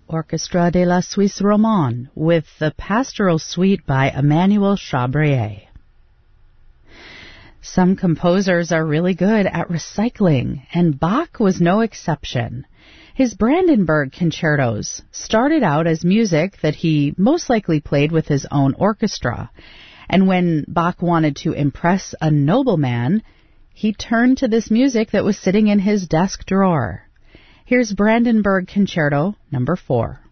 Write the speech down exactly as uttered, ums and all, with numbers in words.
Orchestra de la Suisse Romande with the Pastoral Suite by Emmanuel Chabrier. Some composers are really good at recycling, and Bach was no exception. His Brandenburg concertos started out as music that he most likely played with his own orchestra, and when Bach wanted to impress a nobleman, he turned to this music that was sitting in his desk drawer. Here's Brandenburg Concerto number four.